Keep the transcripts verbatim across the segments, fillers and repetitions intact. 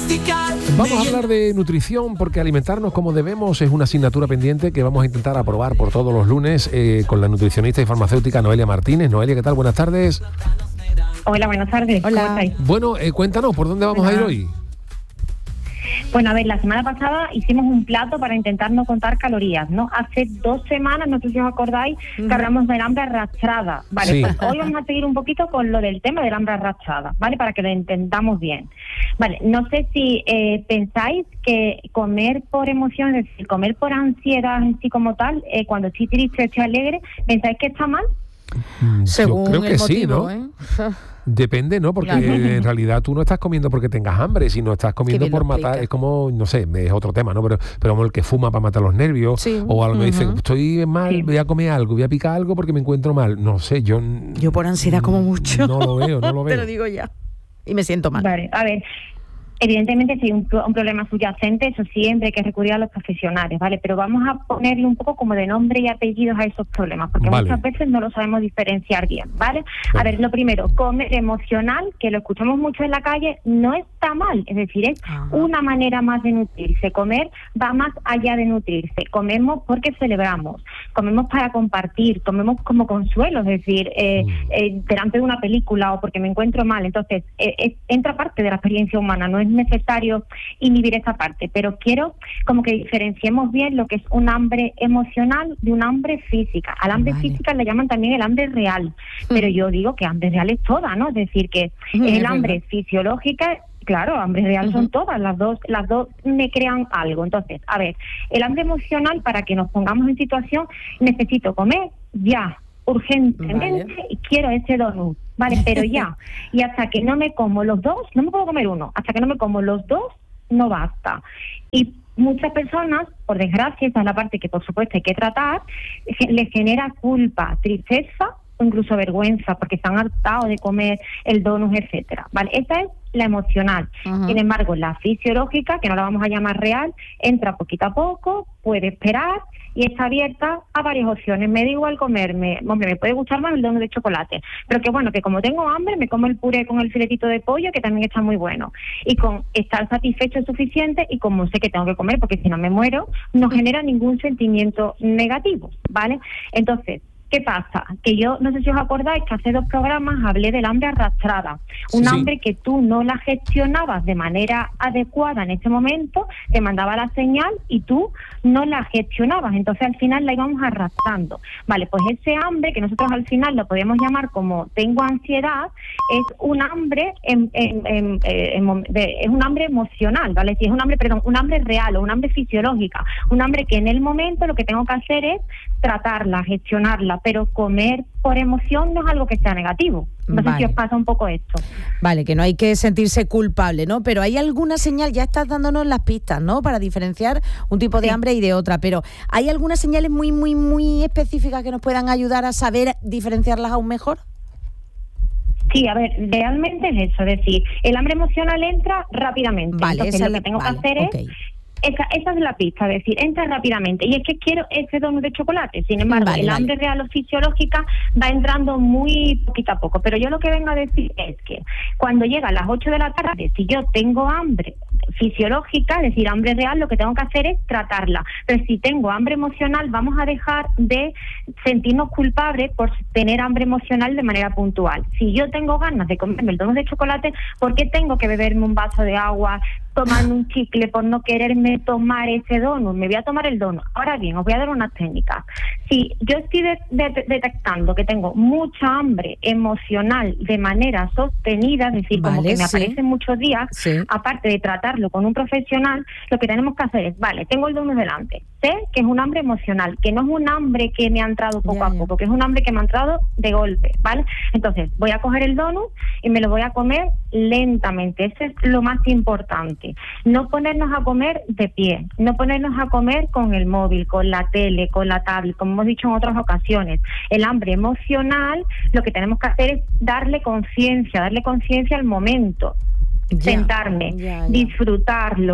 Vamos a hablar de nutrición porque alimentarnos como debemos es una asignatura pendiente que vamos a intentar aprobar por todos los lunes eh, con la nutricionista y farmacéutica Noelia Martínez. Noelia, ¿qué tal? Buenas tardes. Hola, buenas tardes. Hola. ¿Cómo estáis? Bueno, eh, cuéntanos, ¿por dónde vamos Hola. a ir hoy? Bueno, a ver, la semana pasada hicimos un plato para intentar no contar calorías, ¿no? Hace dos semanas, no sé si os acordáis, uh-huh. que hablamos del hambre arrastrada, ¿vale? Sí. Pues hoy vamos a seguir un poquito con lo del tema del hambre arrastrada, ¿vale? Para que lo entendamos bien. Vale, no sé si eh, pensáis que comer por emoción, es decir, comer por ansiedad en sí como tal, eh, cuando estoy triste, estoy alegre, ¿pensáis que está mal? Según Yo creo que el sí, motivo, ¿no? ¿eh? Depende, ¿no? Porque Claro. en realidad tú no estás comiendo porque tengas hambre, sino estás comiendo bien por lo matar. explica. Es como, no sé, es otro tema, ¿no? Pero, pero como el que fuma para matar los nervios. Sí. O algo me dice, Ujú. estoy mal, Sí. voy a comer algo, voy a picar algo porque me encuentro mal. No sé, yo... Yo por ansiedad como mucho. No lo veo, no lo Te veo. lo digo ya. Y me siento mal. Vale, a ver, evidentemente si hay un, pro- un problema subyacente, eso siempre hay que recurrir a los profesionales, ¿vale? Pero vamos a ponerle un poco como de nombre y apellidos a esos problemas, porque Vale. muchas veces no lo sabemos diferenciar bien, ¿vale? Venga. A ver, lo primero, comer emocional, que lo escuchamos mucho en la calle, no está mal, es decir, es Ajá. una manera más de nutrirse. Comer va más allá de nutrirse. Comemos porque celebramos, comemos para compartir, comemos como consuelo, es decir, eh, Mm. eh, delante de una película o porque me encuentro mal. Entonces, eh, es- entra parte de la experiencia humana, no es necesario inhibir esa parte, pero quiero como que diferenciemos bien lo que es un hambre emocional de un hambre física. Al hambre Vale. física le llaman también el hambre real, pero yo digo que hambre real es toda, ¿no? Es decir, que Mm, es es el hambre verdad. fisiológica. Claro, hambre real son Ujú. todas, las dos, las dos me crean algo. Entonces, a ver, el hambre emocional, para que nos pongamos en situación, necesito comer ya, urgentemente, Vale. y quiero ese donut, ¿vale? Pero ya. Y hasta que no me como los dos, no me puedo comer uno, hasta que no me como los dos, no basta. Y muchas personas, por desgracia, esa es la parte que por supuesto hay que tratar, ge- les genera culpa, tristeza o incluso vergüenza porque están hartados de comer el donut, etcétera. Vale, esa es la emocional. Ajá. Sin embargo, la fisiológica, que no la vamos a llamar real, entra poquito a poco, puede esperar y está abierta a varias opciones. Me da igual comerme, hombre, me puede gustar más el donut de chocolate, pero que bueno, que como tengo hambre, me como el puré con el filetito de pollo, que también está muy bueno. Y con estar satisfecho es suficiente, y como sé que tengo que comer, porque si no me muero, no genera ningún sentimiento negativo, ¿vale? Entonces, ¿qué pasa? Que yo, no sé si os acordáis, que hace dos programas hablé del hambre arrastrada. Un Sí. hambre que tú no la gestionabas de manera adecuada en ese momento, te mandaba la señal y tú no la gestionabas. Entonces al final la íbamos arrastrando. Vale, pues ese hambre, que nosotros al final lo podemos llamar como tengo ansiedad, es un hambre en, en, en, eh, en mom- de- es un hambre emocional, ¿vale? Si es un hambre, perdón, un hambre real o un hambre fisiológica, un hambre que en el momento lo que tengo que hacer es tratarla, gestionarla, pero comer por emoción no es algo que sea negativo. No sé Vale. si os pasa un poco esto. Vale, que no hay que sentirse culpable, ¿no? Pero hay alguna señal, ya estás dándonos las pistas, ¿no? Para diferenciar un tipo de Sí. hambre y de otra, pero ¿hay algunas señales muy, muy, muy específicas que nos puedan ayudar a saber diferenciarlas aún mejor? Sí, a ver, realmente es eso, es decir, el hambre emocional entra rápidamente. Vale, Entonces esa lo es la- que tengo vale, que hacer ok. es Esa, esa es la pista, es decir, entra rápidamente. Y es que quiero ese donut de chocolate. Sin embargo, Vale, el vale. hambre real o fisiológica va entrando muy poquito a poco. Pero yo lo que vengo a decir es que cuando llega a las ocho de la tarde, si yo tengo hambre fisiológica, es decir, hambre real, lo que tengo que hacer es tratarla. Pero si tengo hambre emocional, vamos a dejar de sentirnos culpables por tener hambre emocional de manera puntual. Si yo tengo ganas de comerme el donut de chocolate, ¿por qué tengo que beberme un vaso de agua, tomarme un chicle por no quererme tomar ese donut? Me voy a tomar el donut. Ahora bien, os voy a dar unas técnicas. Si yo estoy de- de- detectando que tengo mucha hambre emocional de manera sostenida, es decir, como Vale, que me sí. aparecen muchos días, Sí. aparte de tratarlo con un profesional, lo que tenemos que hacer es, vale, tengo el donut delante, sé que es un hambre emocional, que no es un hambre que me ha entrado poco Ya, a ya. poco, que es un hambre que me ha entrado de golpe, ¿vale? Entonces, voy a coger el donut y me lo voy a comer lentamente. Eso es lo más importante. No ponernos a comer de pie, no ponernos a comer con el móvil, con la tele, con la tablet, como hemos dicho en otras ocasiones. El hambre emocional, lo que tenemos que hacer es darle conciencia, darle conciencia al momento. Ya, Sentarme, ya, ya. disfrutarlo,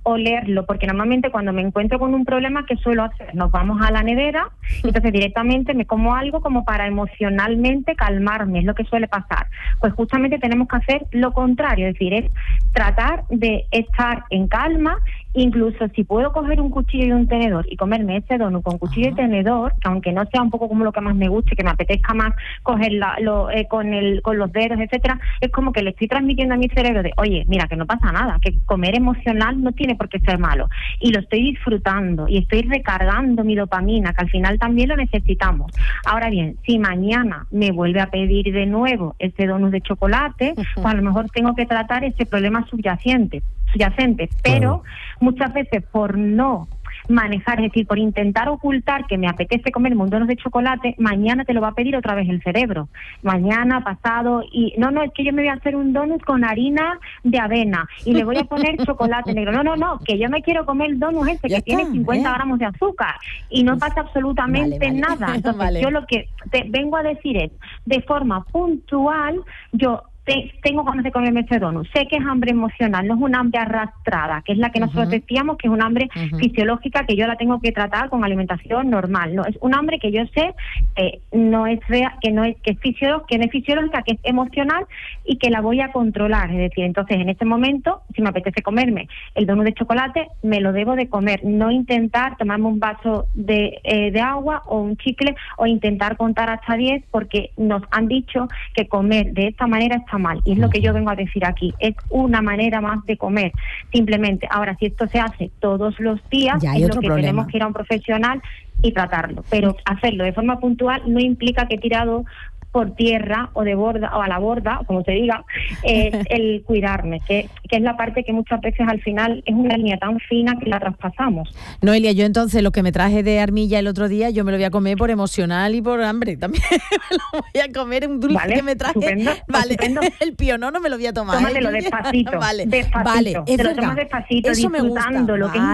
olerlo, porque normalmente cuando me encuentro con un problema, ¿qué suelo hacer? Nos vamos a la nevera, y entonces directamente me como algo como para emocionalmente calmarme, es lo que suele pasar. Pues justamente tenemos que hacer lo contrario, es decir, es tratar de estar en calma. Incluso si puedo coger un cuchillo y un tenedor y comerme ese donut con cuchillo Ajá. y tenedor, que aunque no sea un poco como lo que más me guste, que me apetezca más cogerla lo, eh, con el con los dedos, etcétera, es como que le estoy transmitiendo a mi cerebro de, oye, mira, que no pasa nada, que comer emocional no tiene por qué ser malo. Y lo estoy disfrutando y estoy recargando mi dopamina, que al final también lo necesitamos. Ahora bien, si mañana me vuelve a pedir de nuevo ese donut de chocolate, uh-huh. pues a lo mejor tengo que tratar ese problema subyacente. subyacente, pero claro. muchas veces por no manejar, es decir, por intentar ocultar que me apetece comer un donut de chocolate, mañana te lo va a pedir otra vez el cerebro, mañana, pasado, y no, no, es que yo me voy a hacer un donut con harina de avena y le voy a poner chocolate negro, no, no, no, que yo me quiero comer el donut ese que está, tiene cincuenta ¿eh? gramos de azúcar y no pasa absolutamente vale, vale. nada. Entonces vale. yo lo que te vengo a decir es, de forma puntual, yo Te, tengo ganas de comerme este donut, sé que es hambre emocional, no es un hambre arrastrada, que es la que uh-huh. nosotros decíamos que es un hambre uh-huh. fisiológica que yo la tengo que tratar con alimentación normal, no es un hambre que yo sé eh, no es real, que no es que es fisiológica, que no es fisiológica, que es emocional y que la voy a controlar, es decir, entonces en este momento si me apetece comerme el donut de chocolate me lo debo de comer, no intentar tomarme un vaso de, eh, de agua o un chicle o intentar contar hasta diez porque nos han dicho que comer de esta manera está mal, y es lo que yo vengo a decir aquí, es una manera más de comer, simplemente. Ahora, si esto se hace todos los días, es lo que problema. tenemos que ir a un profesional y tratarlo, pero hacerlo de forma puntual no implica que he tirado por tierra o de borda o a la borda, como se diga, eh, el cuidarme, que, que es la parte que muchas veces al final es una línea tan fina que la traspasamos. Noelia, yo entonces lo que me traje de armilla el otro día, yo me lo voy a comer por emocional y por hambre también. Me lo voy a comer, un dulce vale, que me traje. Estupendo, vale, estupendo. El pionono me lo voy a tomar. Tómatelo ¿eh? despacito, vale, despacito. Vale, te lo tomas despacito, eso disfrutando me gusta. lo que vale.